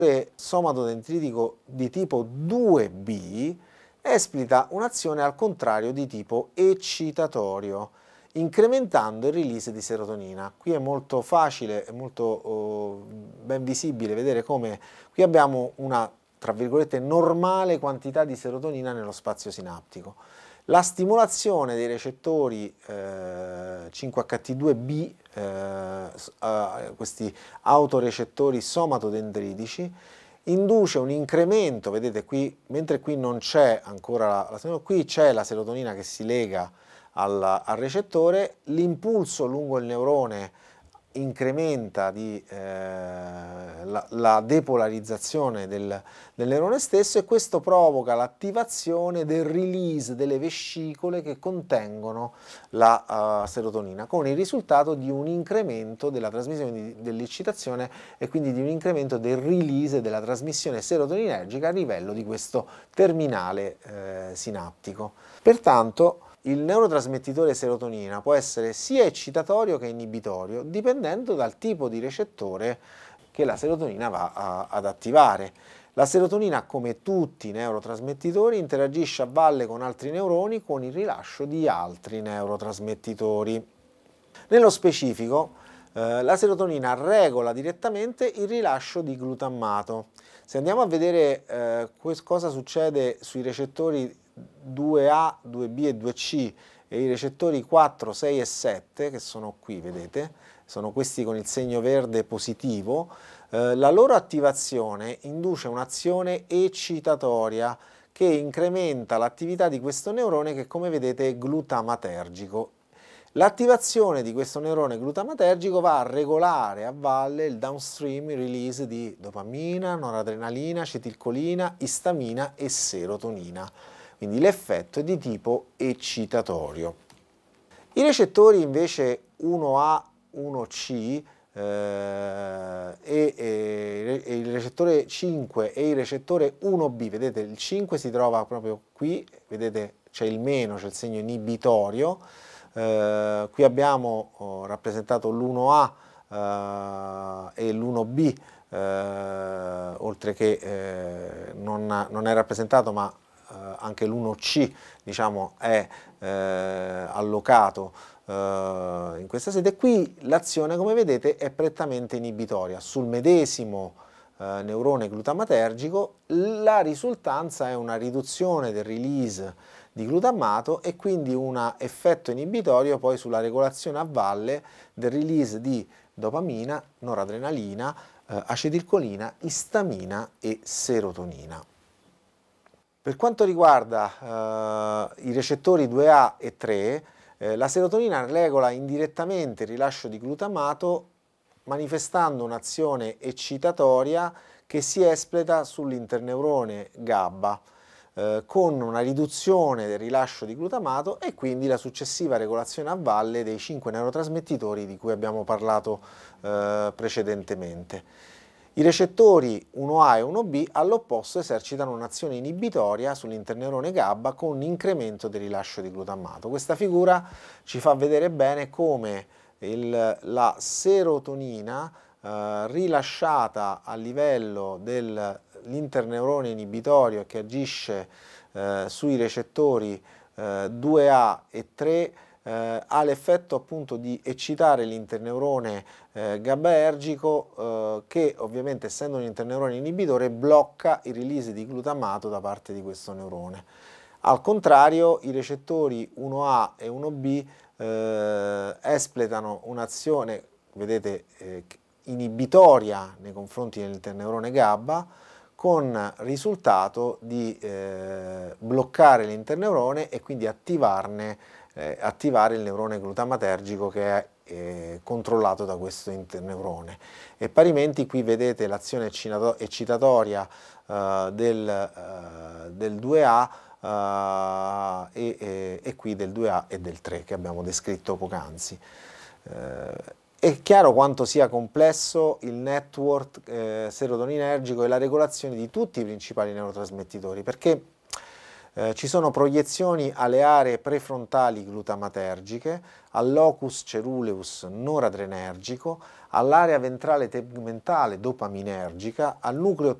somatodendritico di tipo 2B esplita un'azione al contrario di tipo eccitatorio, incrementando il release di serotonina. Qui è molto facile, è molto ben visibile vedere come qui abbiamo una, tra virgolette, normale quantità di serotonina nello spazio sinaptico. La stimolazione dei recettori 5HT2B, questi autorecettori somatodendritici, induce un incremento, vedete qui, mentre qui non c'è ancora qui c'è la serotonina che si lega al recettore, l'impulso lungo il neurone incrementa la depolarizzazione del neurone stesso, e questo provoca l'attivazione del release delle vescicole che contengono la serotonina, con il risultato di un incremento della trasmissione dell'eccitazione e quindi di un incremento del release della trasmissione serotoninergica a livello di questo terminale sinaptico. Pertanto il neurotrasmettitore serotonina può essere sia eccitatorio che inibitorio, dipendendo dal tipo di recettore che la serotonina va ad attivare. La serotonina, come tutti i neurotrasmettitori, interagisce a valle con altri neuroni con il rilascio di altri neurotrasmettitori. Nello specifico, la serotonina regola direttamente il rilascio di glutammato. Se andiamo a vedere cosa succede sui recettori 2A, 2B e 2C e i recettori 4, 6 e 7, che sono qui, vedete, sono questi con il segno verde positivo, la loro attivazione induce un'azione eccitatoria che incrementa l'attività di questo neurone che, come vedete, è glutamatergico. L'attivazione di questo neurone glutamatergico va a regolare a valle il downstream release di dopamina, noradrenalina, acetilcolina, istamina e serotonina. Quindi l'effetto è di tipo eccitatorio. I recettori invece 1A, 1C e il recettore 5 e il recettore 1B, vedete il 5 si trova proprio qui, vedete c'è il meno, c'è il segno inibitorio. Qui abbiamo rappresentato l'1A e l'1B, oltre che non è rappresentato, ma anche l'1C diciamo, è allocato in questa sede. Qui l'azione, come vedete, è prettamente inibitoria. Sul medesimo neurone glutamatergico la risultanza è una riduzione del release di glutammato e quindi un effetto inibitorio poi sulla regolazione a valle del release di dopamina, noradrenalina, acetilcolina, istamina e serotonina. Per quanto riguarda i recettori 2A e 3, la serotonina regola indirettamente il rilascio di glutamato manifestando un'azione eccitatoria che si espleta sull'interneurone GABA, con una riduzione del rilascio di glutamato e quindi la successiva regolazione a valle dei 5 neurotrasmettitori di cui abbiamo parlato precedentemente. I recettori 1A e 1B all'opposto esercitano un'azione inibitoria sull'interneurone GABA con un incremento del rilascio di glutammato. Questa figura ci fa vedere bene come la serotonina rilasciata a livello dell'interneurone inibitorio che agisce sui recettori 2A e 3 ha l'effetto appunto di eccitare l'interneurone GABAergico che ovviamente, essendo un interneurone inibitore, blocca il release di glutammato da parte di questo neurone. Al contrario, i recettori 1A e 1B espletano un'azione, vedete, inibitoria nei confronti dell'interneurone GABA, con risultato di bloccare l'interneurone e quindi attivare il neurone glutamatergico che è controllato da questo interneurone. E parimenti qui vedete l'azione eccitatoria del 2A e qui del 2A e del 3 che abbiamo descritto poc'anzi. È chiaro quanto sia complesso il network serotoninergico e la regolazione di tutti i principali neurotrasmettitori, perché Ci sono proiezioni alle aree prefrontali glutamatergiche, al locus ceruleus noradrenergico, all'area ventrale tegmentale dopaminergica, al nucleo